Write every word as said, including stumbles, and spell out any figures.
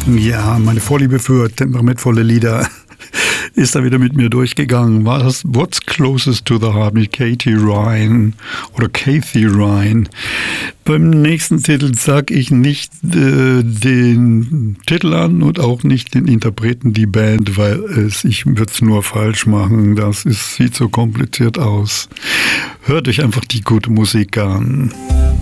Ja, meine Vorliebe für temperamentvolle Lieder ist da wieder mit mir durchgegangen. War das What's Closest to the Heart mit Katie Ryan oder Kathy Ryan. Beim nächsten Titel sage ich nicht äh, den Titel an und auch nicht den Interpreten, die Band, weil es, ich würde es nur falsch machen. Das ist, sieht so kompliziert aus. Hört euch einfach die gute Musik an.